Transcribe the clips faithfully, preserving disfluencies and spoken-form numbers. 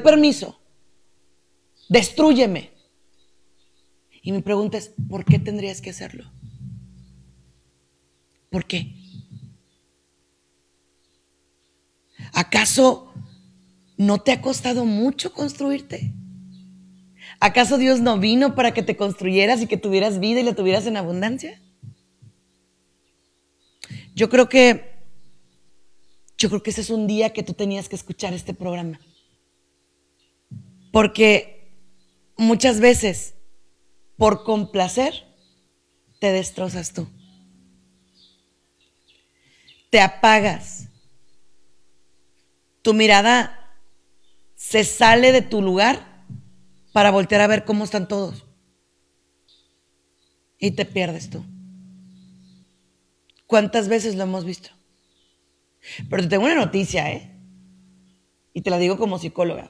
permiso, destrúyeme. Y mi pregunta es, ¿por qué tendrías que hacerlo? ¿Por qué? ¿Acaso no te ha costado mucho construirte? ¿Acaso Dios no vino para que te construyeras y que tuvieras vida y la tuvieras en abundancia? Yo creo que yo creo que ese es un día que tú tenías que escuchar este programa. Porque muchas veces, por complacer, te destrozas tú. Te apagas. Tu mirada se sale de tu lugar para voltear a ver cómo están todos. Y te pierdes tú. ¿Cuántas veces lo hemos visto? Pero te tengo una noticia, ¿eh? Y te la digo como psicóloga.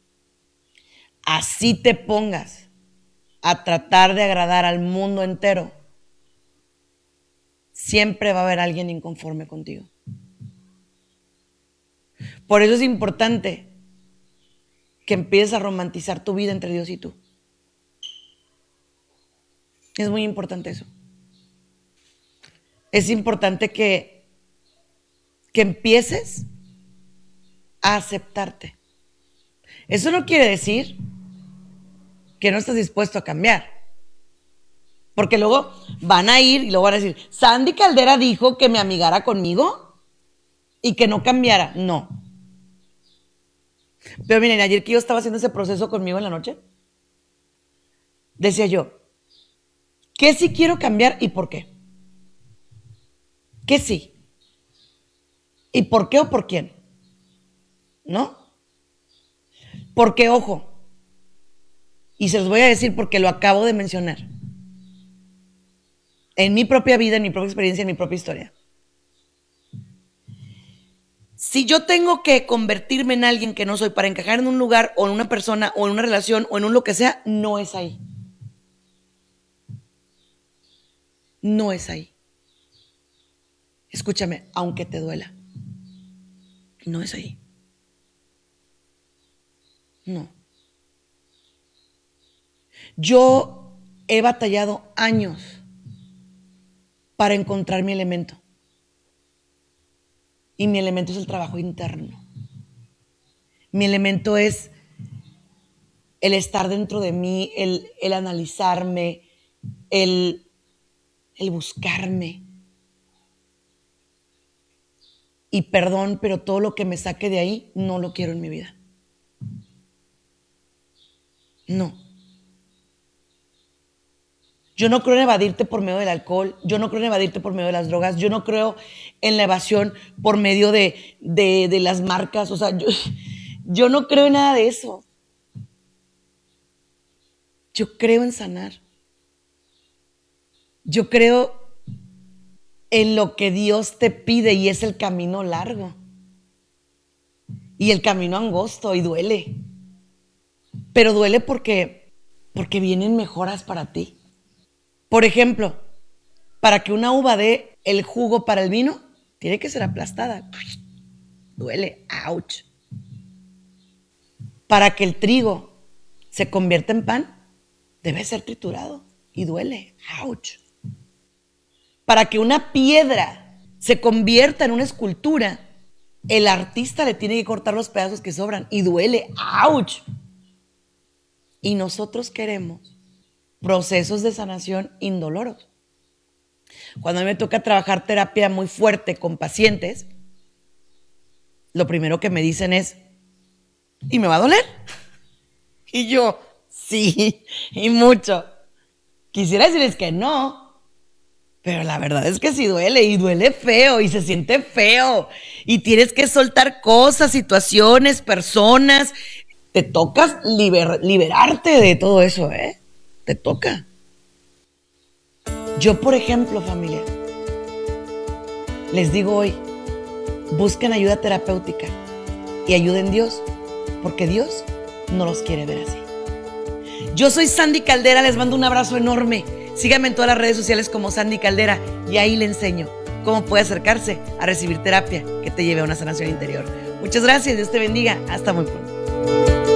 Así te pongas a tratar de agradar al mundo entero, siempre va a haber alguien inconforme contigo. Por eso es importante que empieces a romantizar tu vida entre Dios y tú. Es muy importante eso. Es importante que, que empieces a aceptarte. Eso no quiere decir que no estás dispuesto a cambiar. Porque luego van a ir y luego van a decir, Sandy Caldera dijo que me amigara conmigo y que no cambiara. No. Pero miren, ayer que yo estaba haciendo ese proceso conmigo en la noche, decía yo, ¿qué sí quiero cambiar y por qué? ¿Qué sí? ¿Y por qué o por quién? ¿No? Porque, ojo, y se los voy a decir porque lo acabo de mencionar, en mi propia vida, en mi propia experiencia, en mi propia historia. Si yo tengo que convertirme en alguien que no soy para encajar en un lugar o en una persona o en una relación o en un lo que sea, no es ahí. No es ahí. Escúchame, aunque te duela. No es ahí. No. Yo he batallado años para encontrar mi elemento. Y mi elemento es el trabajo interno. Mi elemento es el estar dentro de mí, el, el analizarme, el, el buscarme. Y perdón, pero todo lo que me saque de ahí no lo quiero en mi vida. No. Yo no creo en evadirte por medio del alcohol, yo no creo en evadirte por medio de las drogas, yo no creo en la evasión por medio de, de, de las marcas, o sea, yo, yo no creo en nada de eso. Yo creo en sanar. Yo creo en lo que Dios te pide y es el camino largo. Y el camino angosto y duele. Pero duele porque, porque vienen mejoras para ti. Por ejemplo, para que una uva dé el jugo para el vino, tiene que ser aplastada. Duele, ouch. Para que el trigo se convierta en pan, debe ser triturado y duele, ouch. Para que una piedra se convierta en una escultura, el artista le tiene que cortar los pedazos que sobran y duele, ouch. Y nosotros queremos procesos de sanación indoloros. Cuando a mí me toca trabajar terapia muy fuerte con pacientes, lo primero que me dicen es, ¿y me va a doler? Y yo, sí, y mucho. Quisiera decirles que no, pero la verdad es que sí duele, y duele feo, y se siente feo, y tienes que soltar cosas, situaciones, personas. Te toca liber, liberarte de todo eso, ¿eh? Te toca. Yo, por ejemplo, familia, les digo hoy, busquen ayuda terapéutica y ayuden a Dios, porque Dios no los quiere ver así. Yo soy Sandy Caldera, les mando un abrazo enorme. Síganme en todas las redes sociales como Sandy Caldera y ahí le enseño cómo puede acercarse a recibir terapia que te lleve a una sanación interior. Muchas gracias, Dios te bendiga. Hasta muy pronto.